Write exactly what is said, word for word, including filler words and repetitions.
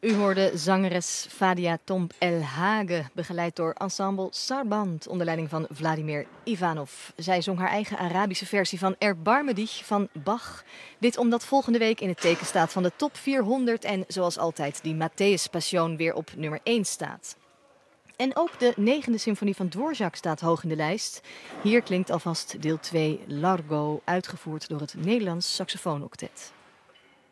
U hoorde zangeres Fadia Tomb El Hage, begeleid door ensemble Sarband onder leiding van Vladimir Ivanov. Zij zong haar eigen Arabische versie van Erbarme dich van Bach. Dit omdat volgende week in het teken staat van de top vierhonderd en zoals altijd die Matthäus Passion weer op nummer één staat. En ook de negende symfonie van Dvorak staat hoog in de lijst. Hier klinkt alvast deel twee Largo, uitgevoerd door het Nederlands Saxofoonoctet.